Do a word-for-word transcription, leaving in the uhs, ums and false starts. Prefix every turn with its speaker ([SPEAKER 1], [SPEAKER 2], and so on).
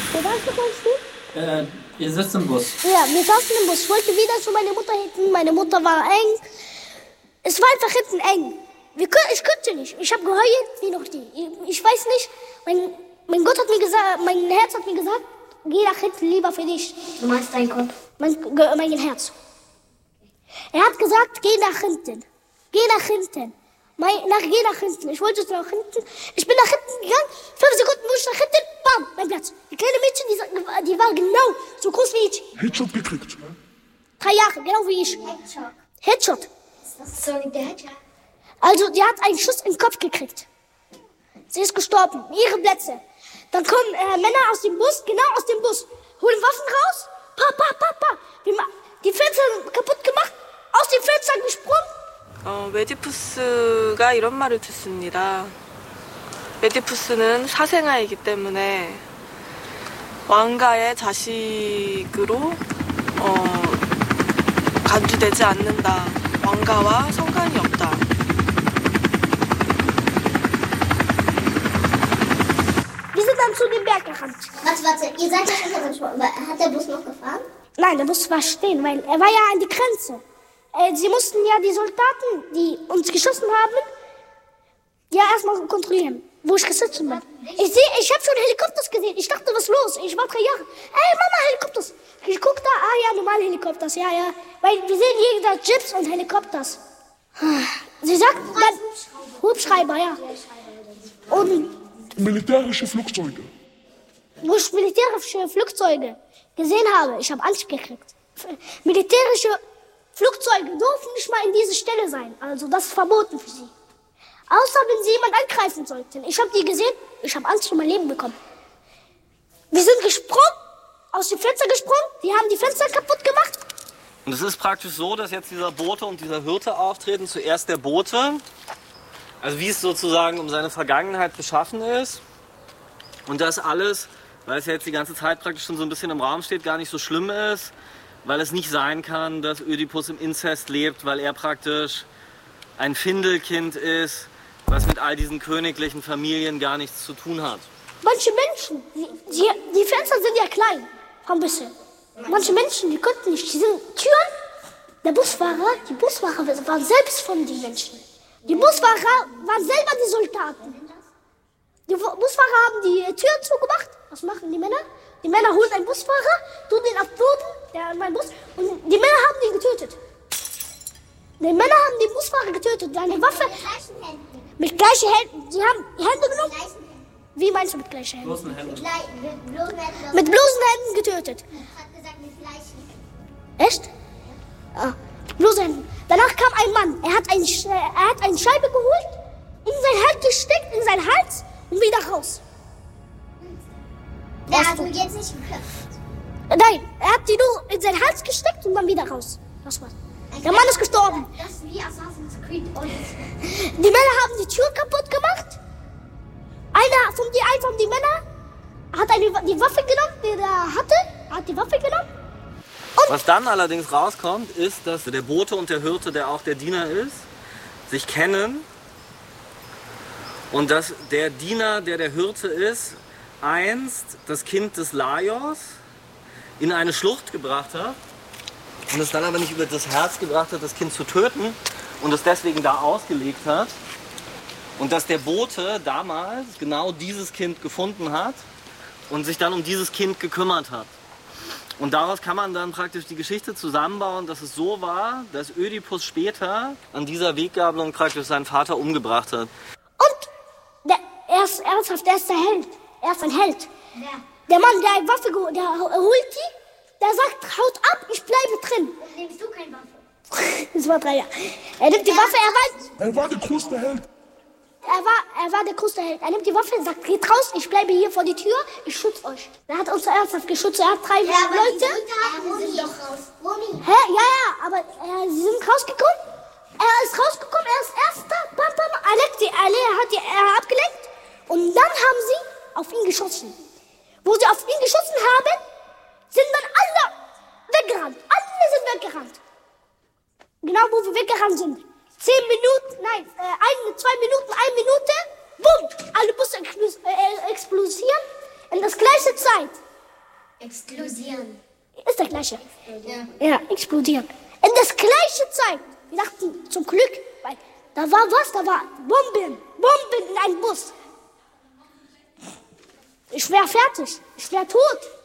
[SPEAKER 1] Wo warst du, kommst du?
[SPEAKER 2] Äh, ihr sitzt im Bus.
[SPEAKER 1] Ja, wir saßen im Bus. Ich wollte wieder zu meiner Mutter hinten. Meine Mutter war eng. Es war einfach hinten eng. Wir, ich konnte nicht. Ich habe geheult wie noch die. Ich, ich weiß nicht. Mein, mein Gott hat mir gesagt, mein Herz hat mir gesagt, geh nach hinten, lieber für dich.
[SPEAKER 3] Du meinst dein Kopf?
[SPEAKER 1] Mein, mein Herz. Er hat gesagt, geh nach hinten. Geh nach hinten. Mein, nach, geh nach hinten. Ich wollte nach hinten. Ich bin nach hinten gegangen. Fünf Sekunden muss ich nach hinten. Bam, mein Platz. Die kleine Mädchen, die, die war genau so groß wie ich.
[SPEAKER 4] Headshot gekriegt.
[SPEAKER 1] Drei Jahre, genau wie ich.
[SPEAKER 3] Headshot.
[SPEAKER 1] Headshot.
[SPEAKER 3] Das ist Sonic der Hedgehog.
[SPEAKER 1] Also, die hat einen Schuss in den Kopf gekriegt. Sie ist gestorben. Ihre Plätze. Dann kommen äh, Männer aus dem Bus, genau aus dem Bus, holen Waffen raus. Pa, pa, pa, pa. Die Fenster kaputt gemacht, aus dem Fenster gesprungen.
[SPEAKER 5] 어, 메디푸스가 이런 말을 듣습니다. 메디푸스는 사생아이기 때문에 왕가의 자식으로 어, 간주되지 않는다. 왕가와 상관이 없다.
[SPEAKER 1] Wir sind dann zu dem Berg gerannt.
[SPEAKER 3] Warte, warte, ihr seid ja schon gesprungen. Hat der Bus noch gefahren?
[SPEAKER 1] Nein, der Bus war stehen, weil er war ja an die Grenze. Äh, sie mussten ja die Soldaten, die uns geschossen haben, ja erstmal kontrollieren, wo ich gesessen bin. Ich sehe, ich habe schon Helikopters gesehen. Ich dachte, was ist los? Ich war drei Jahre. Ey, Mama, Helikopters. Ich guck da, ah ja, normale Helikopters, ja, ja. Weil wir sehen jeden Tag Jeeps und Helikopters. Sie sagt, dann Hubschrauber, ja. Und
[SPEAKER 4] Militärische Flugzeuge.
[SPEAKER 1] wo ich militärische Flugzeuge gesehen habe, ich habe Angst gekriegt. Militärische Flugzeuge dürfen nicht mal in diese Stelle sein. Also das ist verboten für sie. Außer wenn sie jemand angreifen sollten. Ich habe die gesehen, ich habe Angst um mein Leben bekommen. Wir sind gesprungen, aus dem Fenster gesprungen, die haben die Fenster kaputt gemacht.
[SPEAKER 6] Und es ist praktisch so, dass jetzt dieser Bote und dieser Hirte auftreten. Zuerst der Bote, also wie es sozusagen um seine Vergangenheit beschaffen ist. Und das alles, weil es ja jetzt die ganze Zeit praktisch schon so ein bisschen im Raum steht, gar nicht so schlimm ist. Weil es nicht sein kann, dass Ödipus im Inzest lebt, weil er praktisch ein Findelkind ist, was mit all diesen königlichen Familien gar nichts zu tun hat.
[SPEAKER 1] Manche Menschen, die, die, die Fenster sind ja klein, ein bisschen. Manche Menschen, die konnten nicht, die sind Türen. Der Busfahrer, die Busfahrer waren selbst von den Menschen. Die Busfahrer waren selber die Soldaten. Die Busfahrer haben die Tür zugemacht. Was machen die Männer? Die Männer holen einen Busfahrer, tun den auf den Boden, der an meinen Bus, und die Männer haben ihn getötet. Die Männer haben den Busfahrer getötet, seine Waffe.
[SPEAKER 3] Mit gleichen Händen.
[SPEAKER 1] Mit gleichen Händen. Sie haben die Hände genommen.
[SPEAKER 3] Mit gleichen Händen.
[SPEAKER 1] Wie meinst du mit gleichen Händen?
[SPEAKER 2] Bloßen Händen.
[SPEAKER 3] Mit gleich- mit bloßen Händen.
[SPEAKER 1] Mit bloßen Händen getötet.
[SPEAKER 3] Hat gesagt, mit gleichen.
[SPEAKER 1] Echt? Ja. Bloße Händen. Danach kam ein Mann. Er hat, ein, er hat eine Scheibe geholt, in sein Hals gesteckt, in sein Hals und wieder raus.
[SPEAKER 3] Der hat mich jetzt nicht geköpft.
[SPEAKER 1] Nein, er hat die nur in seinen Hals gesteckt und dann wieder raus. Das war's. Der Mann ist gestorben.
[SPEAKER 3] Das ist wie Assassin's Creed Odyssey.
[SPEAKER 1] Die Männer haben die Tür kaputt gemacht. Einer von die, ein von die Männer hat eine, die Waffe genommen, die er hatte, hat die Waffe genommen.
[SPEAKER 6] Was dann allerdings rauskommt, ist, dass der Bote und der Hirte, der auch der Diener ist, sich kennen. Und dass der Diener, der der Hirte ist, einst das Kind des Laios in eine Schlucht gebracht hat und es dann aber nicht über das Herz gebracht hat, das Kind zu töten und es deswegen da ausgelegt hat. Und dass der Bote damals genau dieses Kind gefunden hat und sich dann um dieses Kind gekümmert hat. Und daraus kann man dann praktisch die Geschichte zusammenbauen, dass es so war, dass Ödipus später an dieser Weggabelung praktisch seinen Vater umgebracht hat.
[SPEAKER 1] Und der, er ist ernsthaft, er ist der Held. Er ist ein Held.
[SPEAKER 3] Wer?
[SPEAKER 1] Der Mann, der eine Waffe geholt, der holt die, der sagt, haut ab, ich bleibe drin.
[SPEAKER 3] Nimmst du keine Waffe?
[SPEAKER 1] Das war drei Jahre. Er nimmt die Waffe, er war,
[SPEAKER 4] Er war der größte Held.
[SPEAKER 1] er war, er war der größte Held. Er nimmt die Waffe, sagt, geht raus, ich bleibe hier vor die Tür, ich schütze euch. Er hat uns ernsthaft geschützt, er hat drei
[SPEAKER 3] Ja, aber die
[SPEAKER 1] Leute.
[SPEAKER 3] Soldaten sind doch raus. Roni.
[SPEAKER 1] Hä? Ja, ja, aber äh, sie sind rausgekommen. Er ist rausgekommen, er ist erster. Bam, bam, er, legt die, er hat die er hat abgelenkt. Und dann haben sie auf ihn geschossen. Wo sie auf ihn geschossen haben, sind dann alle weggerannt. Alle sind weggerannt. Genau, wo wir weggerannt sind. Zehn Minuten, nein, äh, ein, zwei Minuten, eine Minute, bumm, alle Busse explos äh, explodieren in das gleiche Zeit.
[SPEAKER 3] Explodieren.
[SPEAKER 1] Ist der gleiche.
[SPEAKER 3] Ja.
[SPEAKER 1] Ja, explodieren. In der gleichen Zeit. Wir dachten zum Glück, weil da war was, da war Bomben. Bomben in einem Bus. Ich wäre fertig. Ich wäre tot.